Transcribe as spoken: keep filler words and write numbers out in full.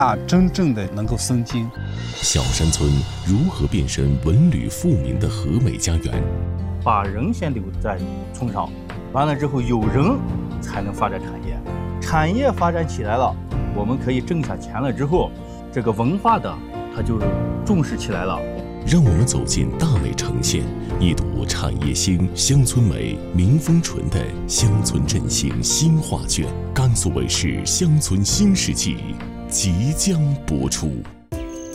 啊，真正的能够生津。 小山村如何变身文旅富民的和美家园？ 把人先留在村上，完了之后有人才能发展产业，产业发展起来了，我们可以挣下钱了之后，这个文化的它就重视起来了。 让我们走进大美城县，一睹产业兴、乡村美、民风纯的乡村振兴新画卷。甘肃卫视《乡村新世纪》即将播出。